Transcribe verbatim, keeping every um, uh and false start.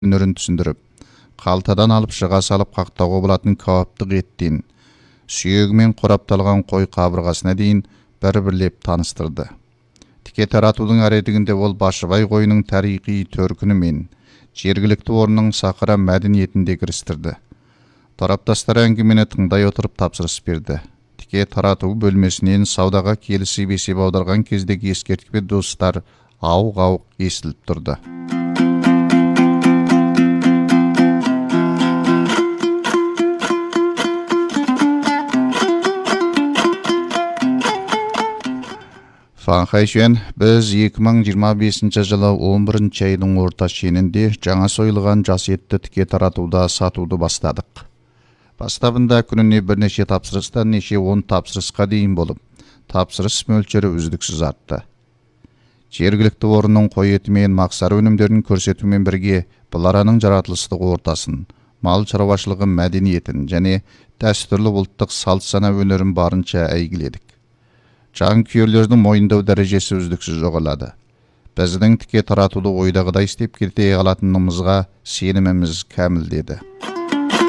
өнерін түсіндіріп, қалтадан алып шыға салып қақтауға болатын кауаптық еттен, сүйегімен қорапталған қой қабырғасына дейін бір-бірлеп таныстырды. Тіке таратудың әредігінде ол Басшыбай қойының тарихи төркіні мен жергілікті орнының сақыра мәдениетін де кірістірді. Тараптастар әңгімені тыңдай отырып тапсырыс берді. Тіке тарату бөлмесінен саудаға келісіп есеп аударған кездегі ескертпе достар ауық-ауық естіліп тұрды. Фанхайшен, біз екі мың жиырма бесінші жылы он бірінші айдың орта шенінде жаңа сойылған жас етті тіке таратуда сатуды бастадық. Бастабында күніне бірнеше тапсырыстан неше он тапсырысқа дейін болып, тапсырыс мөлшері үздіксіз артты. Жергілікті орынның қой еті мен мақсар өнімдерін көрсетумен бірге бұл араның жаратылыстық ортасын, мал шаруашылығы мәдениетін және дәстүрлі ұлттық салт сана өнерін барынша әйгіледік. Жанкүйерлердің мойындау дәрежесі үздіксіз жоғарылады. Біздің тіке таратуды ойдағыдай істеп кете алатынымызға сеніміміз кәміл деді.